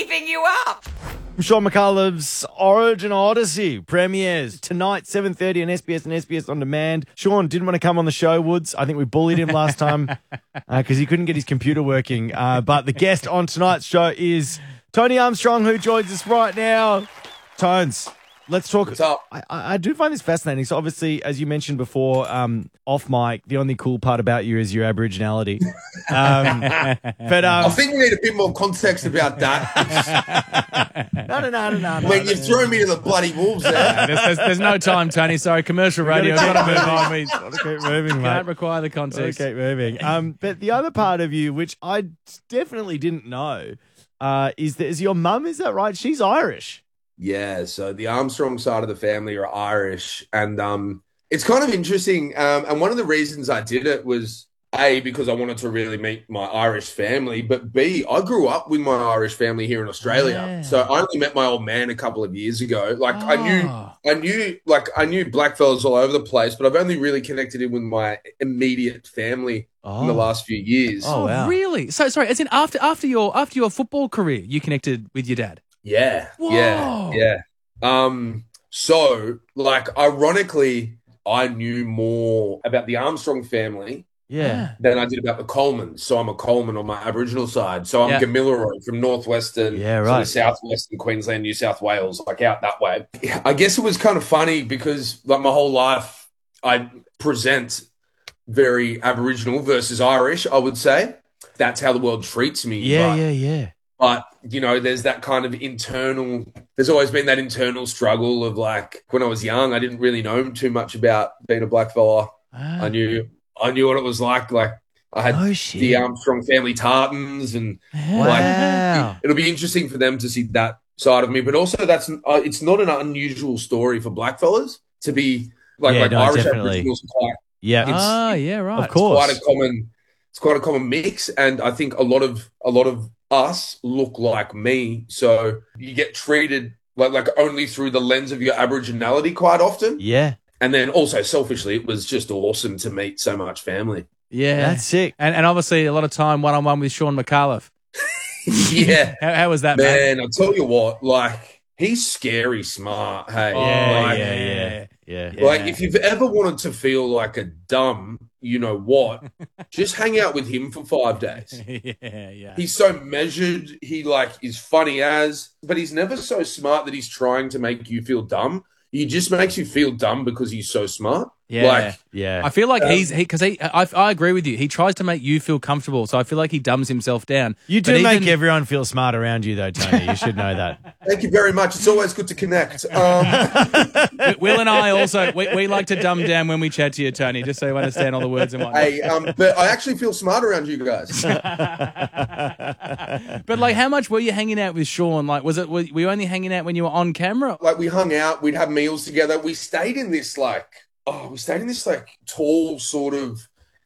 keeping you up. Sean McCullough's Origin Odyssey premieres tonight, 7:30 on SBS and SBS On Demand. Sean didn't want to come on the show, Woods. I think we bullied him last time because he couldn't get his computer working. But the guest on tonight's show is Tony Armstrong, who joins us right now. Tones, let's talk. What's up? I do find this fascinating. So obviously, as you mentioned before, off mic, the only cool part about you is your Aboriginality. But I think we need a bit more context about that. no. When you've thrown me to the bloody wolves there. There's no time, Tony. Sorry, commercial radio. Got to move on. We Gotta keep moving, mate. can't require the context. Keep moving. But the other part of you, which I definitely didn't know, is your mum, is that right? She's Irish. Yeah, so the Armstrong side of the family are Irish. And it's kind of interesting. And one of the reasons I did it was, A, because I wanted to really meet my Irish family. But B, I grew up with my Irish family here in Australia. Yeah. So I only met my old man a couple of years ago. Like I knew blackfellas all over the place, but I've only really connected in with my immediate family in the last few years. Oh, wow. Really? So sorry. As in after your football career, you connected with your dad. Yeah. Whoa. Yeah. So, like, ironically, I knew more about the Armstrong family Yeah. than I did about the Colemans. So I'm a Coleman on my Aboriginal side. So I'm Yeah. Gamilaroi from northwestern, Yeah, sort right. of southwestern Queensland, New South Wales, like out that way. I guess it was kind of funny because, like, my whole life I present very Aboriginal versus Irish, I would say. That's how the world treats me. Yeah. But, you know, there's that kind of there's always been that internal struggle of, like, when I was young, I didn't really know too much about being a black fella. I knew what it was like. Like, I had Oh, shit. the Armstrong family tartans, and Wow. like, it'll be interesting for them to see that side of me. But also, it's not an unusual story for black fellas to be like Yeah, no, Irish definitely. Aboriginals. Quite, Yeah. Yeah, right. Of course. it's quite a common mix, and I think a lot of us look like me, so you get treated like only through the lens of your Aboriginality quite often. Yeah. And then also selfishly, it was just awesome to meet so much family. Yeah, That's sick. And obviously a lot of time one-on-one with Sean McAuliffe. Yeah, How was that, mate? man. I tell you what, like, he's scary smart. Hey, Yeah. Like, if you've ever wanted to feel like a dumb, you know what, just hang out with him for 5 days. Yeah. He's so measured. He, like, is funny but he's never so smart that he's trying to make you feel dumb. He just makes you feel dumb because he's so smart. Yeah. Like, Yeah. I feel like I agree with you. He tries to make you feel comfortable, so I feel like he dumbs himself down. You But do make even- everyone feel smart around you, though, Tony. You should know that. thank you very much. It's always good to connect. Will and I also we like to dumb down when we chat to you, Tony, just so you understand all the words and whatnot. Hey, but I actually feel smart around you guys. But like, how much were you hanging out with Sean? Like, were you only hanging out when you were on camera? Like, we hung out, we'd have meals together. We stayed in this tall sort of